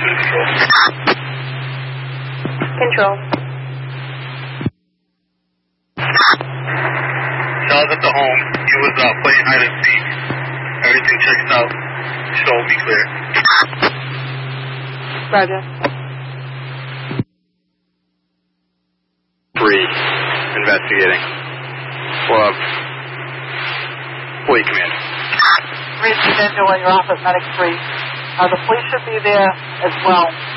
Control. Charles at the home. He was playing hide and seek. Everything checks out. Show will be clear. Roger. 3. Investigating. Police command. 3 is Angela, your office, medic 3. The police should be there as well.